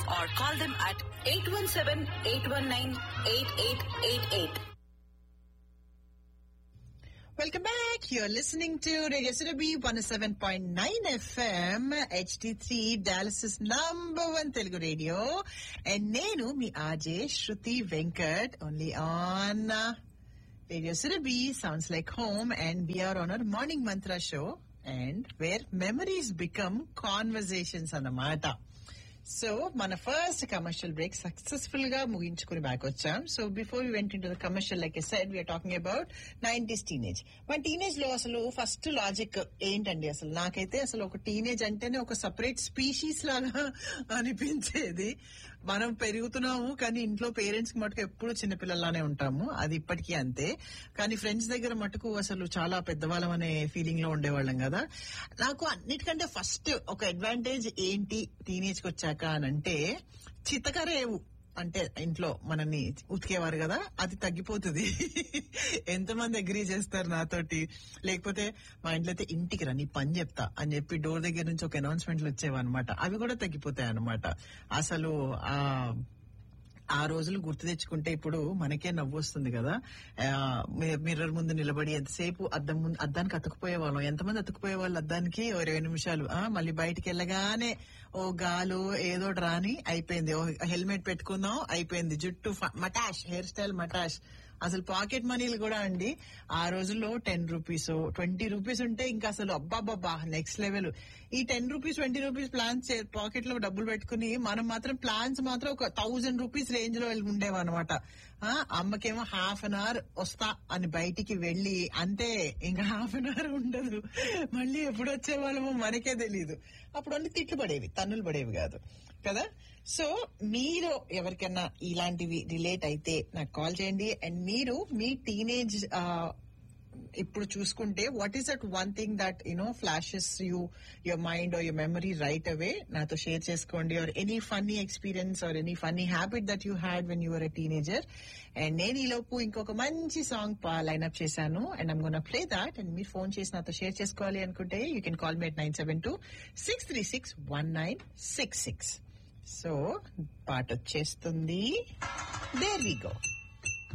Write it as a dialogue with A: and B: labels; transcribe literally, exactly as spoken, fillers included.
A: or call them at eight one seven, eight one nine, eight eight eight eight.
B: Welcome back. You're listening to Radio Surabhi one oh seven point nine F M, H D three, Dallas's number one Telugu radio. And nenu mi R J Shruti Venkat, only on uh, Radio Surabhi, sounds like home, and we are on our morning mantra show, and where memories become conversations annamata. So, mana first commercial break successful ga muginchukoni back vacham. So, before we went into the commercial, like I said, we are talking about nineties teenage. మన teenage లో అసలు first logic ఏంటండి? అసలు నాకైతే అసలు ఒక teenage అంటేనే ఒక సపరేట్ స్పీషీస్ లాగా అనిపించేది. మనం పెరుగుతున్నాము కానీ ఇంట్లో పేరెంట్స్ కి మటుకు ఎప్పుడు చిన్నపిల్లలానే ఉంటాము, అది ఇప్పటికీ అంతే. కానీ ఫ్రెండ్స్ దగ్గర మటుకు అసలు చాలా పెద్దవాళ్ళం అనే ఫీలింగ్ లో ఉండేవాళ్ళం కదా. నాకు అన్నిటికంటే ఫస్ట్ ఒక అడ్వాంటేజ్ ఏంటి టీనేజ్ కి వచ్చాక అని అంటే, చితకరేవు అంటే ఇంట్లో మనల్ని ఉతికేవారు కదా, అది తగ్గిపోతుంది. ఎంతమంది అగ్రీ చేస్తారు నాతోటి? లేకపోతే మా ఇంట్లో అయితే ఇంటికి రా నీ పని చెప్తా అని చెప్పి డోర్ దగ్గర నుంచి ఒక అనౌన్స్మెంట్లు వచ్చేవన్నమాట, అవి కూడా తగ్గిపోతాయి అన్నమాట. అసలు ఆ ఆ రోజులు గుర్తు తెచ్చుకుంటే ఇప్పుడు మనకే నవ్వు వస్తుంది కదా. మిర్రర్ ముందు నిలబడి ఎంతసేపు అద్దం ముందు అద్దానికి అతుకుపోయే వాళ్ళం. ఎంతమంది అతుకుపోయే వాళ్ళు అద్దానికి? ఓ ఇరవై నిమిషాలు. ఆ మళ్ళీ బయటికి వెళ్ళగానే ఓ గాలు ఏదో రాని అయిపోయింది, ఓ హెల్మెట్ పెట్టుకుందాం అయిపోయింది, జుట్టు మటాష్, హెయిర్ స్టైల్ మటాష్. అసలు పాకెట్ మనీలు కూడా అండి ఆ రోజుల్లో టెన్ రూపీస్ ట్వంటీ రూపీస్ ఉంటే ఇంకా అసలు అబ్బాబ్బా నెక్స్ట్ లెవెల్. ఈ ten rupees twenty rupees plans pocket లో డబ్బులు పెట్టుకుని మనం మాత్రం ప్లాన్స్ మాత్రం ఒక థౌజండ్ రూపీస్ రేంజ్ లో ఉండేవా అనమాట. అమ్మకేమో హాఫ్ అన్ అవర్ వస్తా అని బయటికి వెళ్లి అంతే, ఇంకా హాఫ్ అన్ అవర్ ఉండదు, మళ్ళీ ఎప్పుడు వచ్చేవాళ్ళమో మనకే తెలీదు. అప్పుడు అన్ని తిట్లు పడేవి, తన్నులు పడేవి కాదు కదా. సో మీరు ఎవరికైనా ఇలాంటివి రిలేట్ అయితే నాకు కాల్ చేయండి. అండ్ మీరు మీ టీనేజ్ ఇప్పుడు చూసుకుంటే what is that one thing that you know flashes you your mind are your memory right away, నాతో షేర్ చేసుకోండి. Or any funny experience or any funny habit that you had when you're a teenager. And నేను ఈ లోపు ఇంకొక మంచి song line-up చేశాను, and I'm gonna play that. And మీరు phone చేసి నాతో షేర్ చేసుకోవాలి అనుకుంటే you can call me at nine seven two six three six one nine six six. So పాట వచ్చేస్తుంది, దేర్ వి గో.